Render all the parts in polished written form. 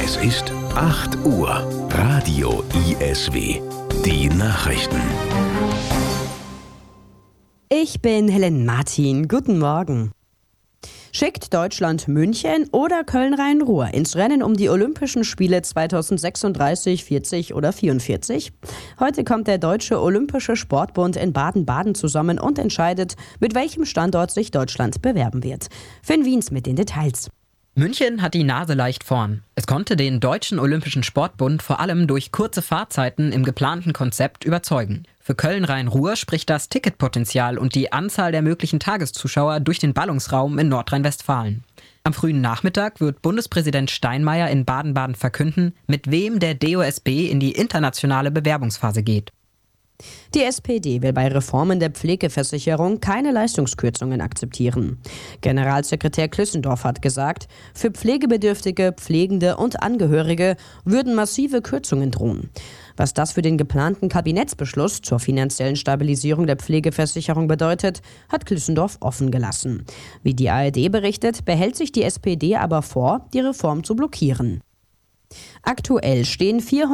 Es ist 8 Uhr. Radio ISW. Die Nachrichten. Ich bin Helen Martin. Guten Morgen. Schickt Deutschland München oder Köln-Rhein-Ruhr ins Rennen um die Olympischen Spiele 2036, 40 oder 44? Heute kommt der Deutsche Olympische Sportbund in Baden-Baden zusammen und entscheidet, mit welchem Standort sich Deutschland bewerben wird. Finn Wiens mit den Details. München hat die Nase leicht vorn. Es konnte den Deutschen Olympischen Sportbund vor allem durch kurze Fahrzeiten im geplanten Konzept überzeugen. Für Köln-Rhein-Ruhr spricht das Ticketpotenzial und die Anzahl der möglichen Tageszuschauer durch den Ballungsraum in Nordrhein-Westfalen. Am frühen Nachmittag wird Bundespräsident Steinmeier in Baden-Baden verkünden, mit wem der DOSB in die internationale Bewerbungsphase geht. Die SPD will bei Reformen der Pflegeversicherung keine Leistungskürzungen akzeptieren. Generalsekretär Klüssendorf hat gesagt, für Pflegebedürftige, Pflegende und Angehörige würden massive Kürzungen drohen. Was das für den geplanten Kabinettsbeschluss zur finanziellen Stabilisierung der Pflegeversicherung bedeutet, hat Klüssendorf offen gelassen. Wie die ARD berichtet, behält sich die SPD aber vor, die Reform zu blockieren. Aktuell stehen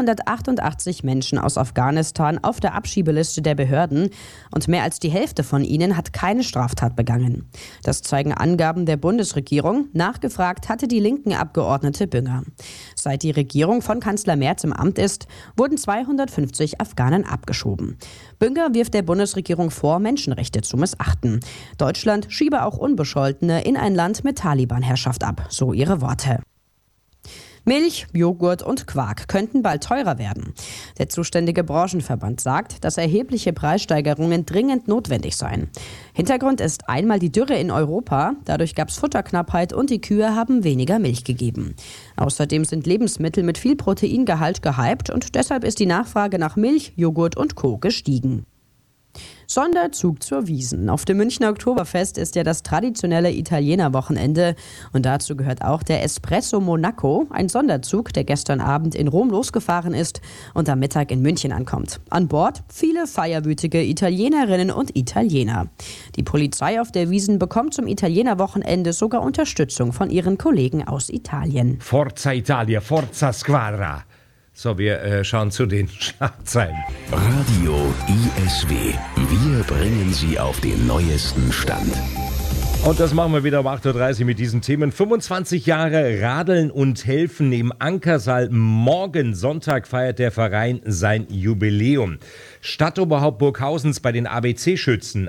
488 Menschen aus Afghanistan auf der Abschiebeliste der Behörden und mehr als die Hälfte von ihnen hat keine Straftat begangen. Das zeigen Angaben der Bundesregierung. Nachgefragt hatte die linken Abgeordnete Bünger. Seit die Regierung von Kanzler Merz im Amt ist, wurden 250 Afghanen abgeschoben. Bünger wirft der Bundesregierung vor, Menschenrechte zu missachten. Deutschland schiebe auch Unbescholtene in ein Land mit Taliban-Herrschaft ab, so ihre Worte. Milch, Joghurt und Quark könnten bald teurer werden. Der zuständige Branchenverband sagt, dass erhebliche Preissteigerungen dringend notwendig seien. Hintergrund ist einmal die Dürre in Europa. Dadurch gab es Futterknappheit und die Kühe haben weniger Milch gegeben. Außerdem sind Lebensmittel mit viel Proteingehalt gehypt und deshalb ist die Nachfrage nach Milch, Joghurt und Co. gestiegen. Sonderzug zur Wiesn. Auf dem Münchner Oktoberfest ist ja das traditionelle Italiener-Wochenende und dazu gehört auch der Espresso Monaco, ein Sonderzug, der gestern Abend in Rom losgefahren ist und am Mittag in München ankommt. An Bord viele feierwütige Italienerinnen und Italiener. Die Polizei auf der Wiesn bekommt zum Italiener-Wochenende sogar Unterstützung von ihren Kollegen aus Italien. Forza Italia, Forza Squadra. So, wir schauen zu den Schlagzeilen. Radio ISW. Wir bringen Sie auf den neuesten Stand. Und das machen wir wieder um 8.30 Uhr mit diesen Themen. 25 Jahre Radeln und Helfen im Ankersaal. Morgen Sonntag feiert der Verein sein Jubiläum. Stadtoberhaupt Burghausens bei den ABC-Schützen.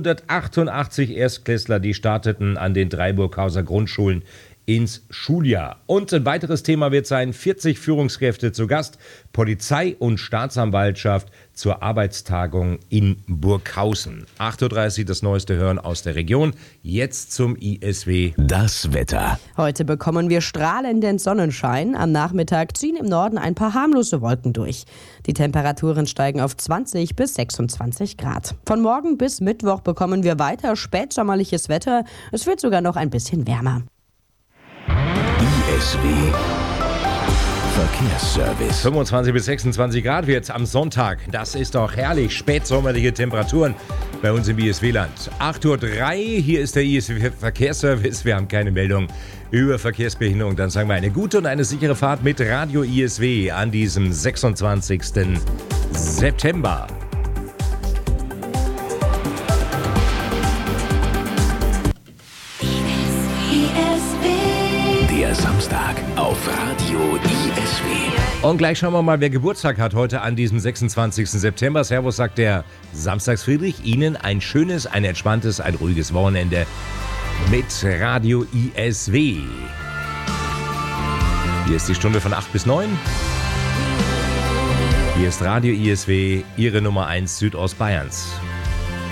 188 Erstklässler, die starteten an den 3 Burghauser Grundschulen ins Schuljahr. Und ein weiteres Thema wird sein, 40 Führungskräfte zu Gast, Polizei und Staatsanwaltschaft zur Arbeitstagung in Burghausen. 8.30 Uhr das Neueste hören aus der Region. Jetzt zum ISW. Das Wetter. Heute bekommen wir strahlenden Sonnenschein. Am Nachmittag ziehen im Norden ein paar harmlose Wolken durch. Die Temperaturen steigen auf 20 bis 26 Grad. Von morgen bis Mittwoch bekommen wir weiter spätsommerliches Wetter. Es wird sogar noch ein bisschen wärmer. ISW Verkehrsservice. 25 bis 26 Grad wird es am Sonntag. Das ist doch herrlich. Spätsommerliche Temperaturen bei uns im ISW-Land. 8.03 Uhr, hier ist der ISW Verkehrsservice. Wir haben keine Meldung über Verkehrsbehinderung. Dann sagen wir eine gute und eine sichere Fahrt mit Radio ISW an diesem 26. September. Der Samstag auf Radio ISW. Und gleich schauen wir mal, wer Geburtstag hat heute an diesem 26. September. Servus, sagt der Samstagsfriedrich. Ihnen ein schönes, ein entspanntes, ein ruhiges Wochenende mit Radio ISW. Hier ist die Stunde von 8 bis 9. Hier ist Radio ISW, Ihre Nummer 1 Südostbayerns.